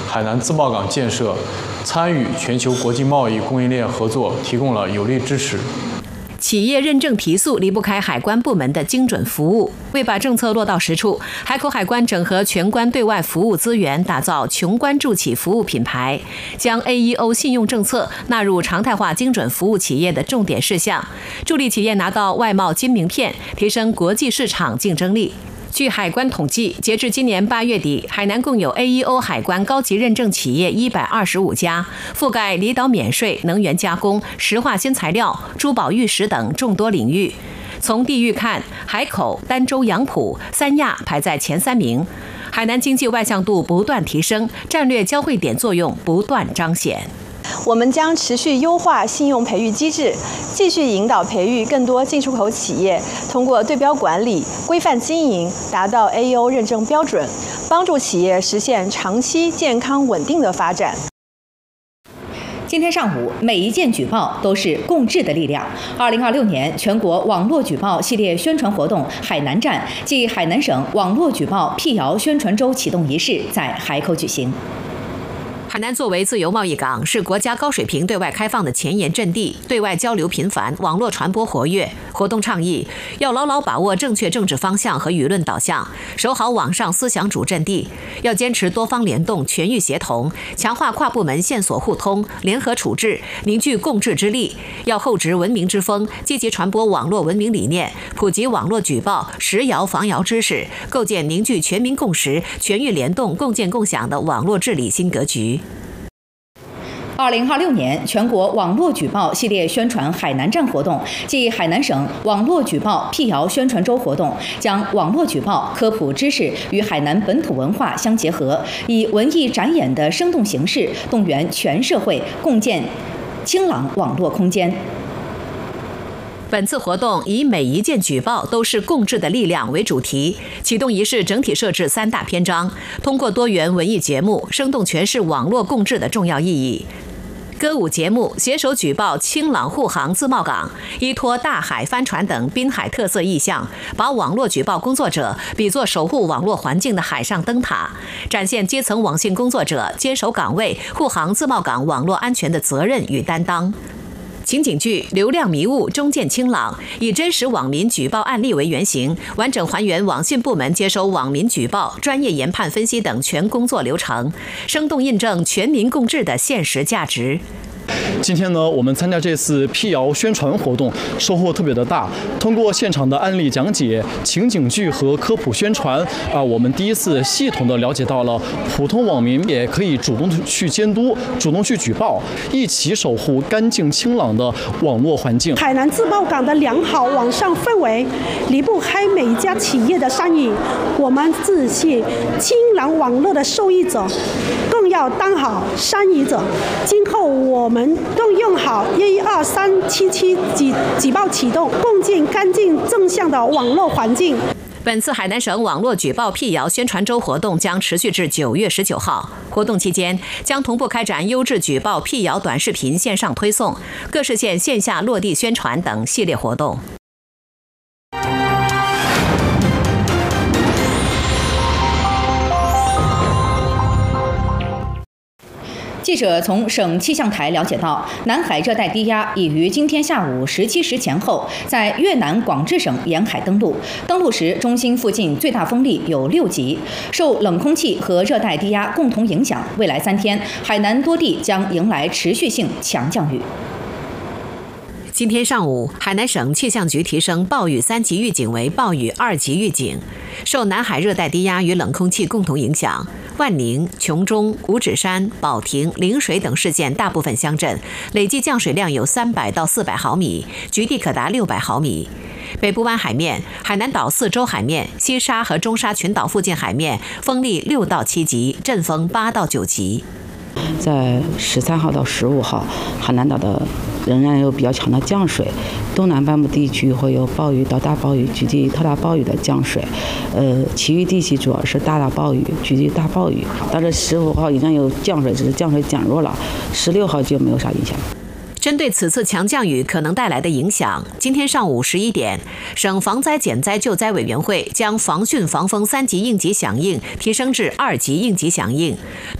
海南自贸港建设参与全球国际贸易供应链合作提供了有力支持。 企业认证提速离不开海关部门的精准服务。为把政策落到实处，海口海关整合全关对外服务资源，打造穷关助企服务品牌，将 AEO 信用政策纳入常态化精准服务企业的重点事项，助力企业拿到外贸金名片，提升国际市场竞争力。据海关统计，截至今年8月底，海南共有 AEO 海关高级认证企业125家，覆盖离岛免税、能源加工、石化新材料、珠宝玉石等众多领域。从地域看，海口、儋州、杨浦、三亚排在前3名。海南经济外向度不断提升，战略交汇点作用不断彰显。 我们将持续优化信用培育机制，继续引导培育更多进出口企业，通过对标管理、规范经营，达到 AEO 认证标准，帮助企业实现长期健康稳定的发展。 今天上午，每一件举报都是共治的力量。2026年全国网络举报系列宣传活动海南站暨海南省网络举报辟谣宣传周启动仪式在海口举行。 海南作为自由贸易港，是国家高水平对外开放的前沿阵地，对外交流频繁，网络传播活跃。活动倡议要牢牢把握正确政治方向和舆论导向，守好网上思想主阵地。要坚持多方联动、全域协同，强化跨部门线索互通、联合处置，凝聚共治之力。要厚植文明之风，积极传播网络文明理念，普及网络举报、识谣防谣知识，构建凝聚全民共识、全域联动、共建共享的网络治理新格局。 2026年全国网络举报系列宣传海南站活动暨海南省网络举报辟谣宣传周活动，将网络举报科普知识与海南本土文化相结合，以文艺展演的生动形式，动员全社会共建清朗网络空间。 本次活动以每一件举报都是共治的力量为主题，启动仪式整体设置3大篇章，通过多元文艺节目，生动诠释网络共治的重要意义。歌舞节目携手举报清朗护航自贸港，依托大海、帆船等滨海特色意象，把网络举报工作者比作守护网络环境的海上灯塔，展现基层网信工作者坚守岗位、护航自贸港网络安全的责任与担当。情景剧《流量迷雾终见清朗》以真实网民举报案例为原型，完整还原网信部门接收网民举报、专业研判分析等全工作流程，生动印证全民共治的现实价值。 今天呢，我们参加这次辟谣宣传活动，收获特别的大。通过现场的案例讲解、情景剧和科普宣传，我们第一次系统的了解到了普通网民也可以主动去监督、主动去举报，一起守护干净清朗的网络环境。 海南自贸港的良好网上氛围离不开每一家企业的参与，我们自是清朗网络的受益者，更要当好参与者。今后我们更用好12377举报启动，共建干净正向的网络环境。 本次海南省网络举报辟谣宣传周活动将持续至9月19号。活动期间将同步开展优质举报辟谣短视频线上推送、各市县线下落地宣传等系列活动。 记者从省气象台了解到，南海热带低压已于今天下午17时前后在越南广治省沿海登陆。登陆时，中心附近最大风力有6级。受冷空气和热带低压共同影响，未来3天，海南多地将迎来持续性强降雨。 今天上午，海南省气象局提升暴雨3级预警为暴雨2级预警。受南海热带低压与冷空气共同影响，万宁、琼中、五指山、保亭、陵水等市县大部分乡镇累计降水量有300到400毫米，局地可达600毫米。北部湾海面、海南岛4周海面、西沙和中沙群岛附近海面风力6到7级，阵风8到9级。 在13号到15号，海南岛的仍然有比较强的降水，东南半部地区会有暴雨到大暴雨、局地特大暴雨的降水，其余地区主要是大暴雨、局地大暴雨。但是15号已经有降水，只是降水减弱了，16号就没有啥影响。 针对此次强降雨可能带来的影响，今天上午11点，省防灾减灾救灾委员会将防汛防风3级应急响应提升至2级应急响应。